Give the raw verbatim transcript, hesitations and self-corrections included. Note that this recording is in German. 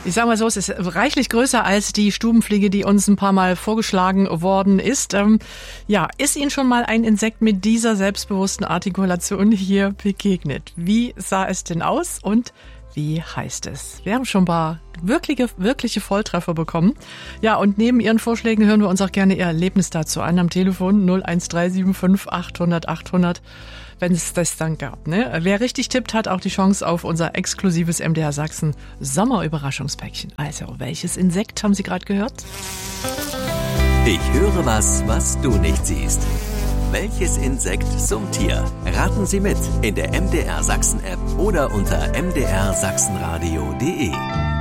Ich sage mal so, es ist reichlich größer als die Stubenfliege, die uns ein paar Mal vorgeschlagen worden ist. Ähm, ja, ist Ihnen schon mal ein Insekt mit dieser selbstbewussten Artikulation hier begegnet? Wie sah es denn aus und wie heißt es? Wir haben schon ein paar wirkliche, wirkliche Volltreffer bekommen. Ja, und neben Ihren Vorschlägen hören wir uns auch gerne Ihr Erlebnis dazu an am Telefon null eins drei sieben fünf achthundert achthundert, wenn es das dann gab. Ne? Wer richtig tippt, hat auch die Chance auf unser exklusives M D R Sachsen Sommerüberraschungspäckchen. Also, welches Insekt haben Sie gerade gehört? Ich höre was, was du nicht siehst. Welches Insekt summt hier? Raten Sie mit in der M D R Sachsen App oder unter m d r sachsenradio punkt d e.